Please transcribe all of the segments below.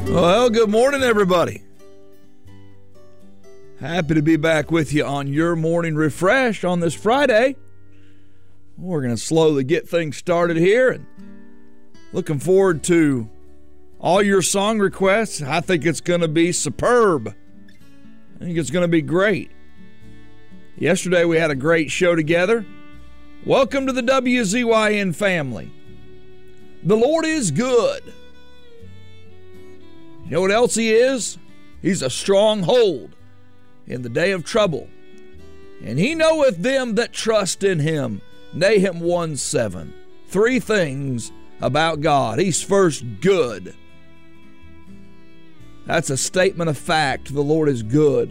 Well, good morning, everybody. Happy to be back with you on your morning refresh on this Friday. We're going to slowly get things started here and looking forward to all your song requests. I think it's going to be superb. I think it's going to be great. Yesterday we had a great show together. Welcome to the WZYN family. The Lord is good. You know what else He is? He's a stronghold in the day of trouble. And He knoweth them that trust in Him. Nahum 1:7. Three things about God. He's first good. That's a statement of fact. The Lord is good.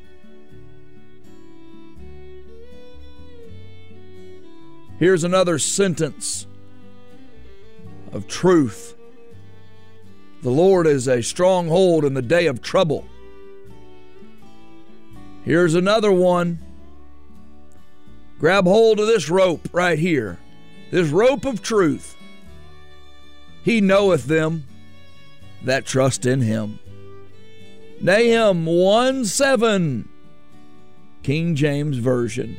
Here's another sentence of truth. The Lord is a stronghold in the day of trouble. Here's another one. Grab hold of this rope right here. This rope of truth. He knoweth them that trust in Him. Nahum 1:7, King James Version.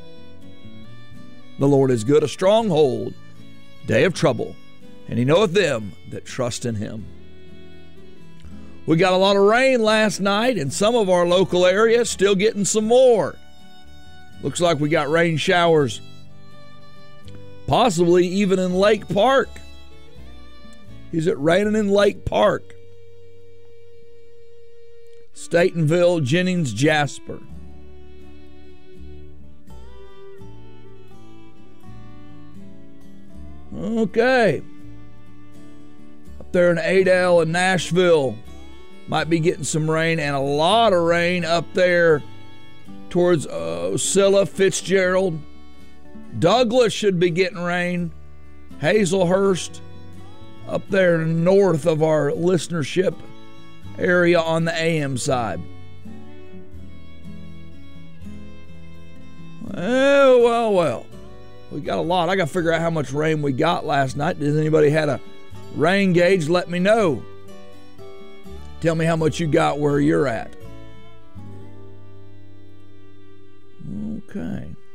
The Lord is good, a stronghold, day of trouble, and He knoweth them that trust in Him. We got a lot of rain last night in some of our local areas, still getting some more. Looks like we got rain showers, possibly even in Lake Park. Is it raining in Lake Park? Statenville, Jennings, Jasper. Okay. Up there in Adel and Nashville, might be getting some rain, and a lot of rain up there towards Ocilla, Fitzgerald. Douglas should be getting rain. Hazelhurst, up there north of our listenership area on the AM side. Well. We got a lot. I got to figure out how much rain we got last night. Does anybody had a rain gauge? Let me know. Tell me how much you got where you're at. Okay.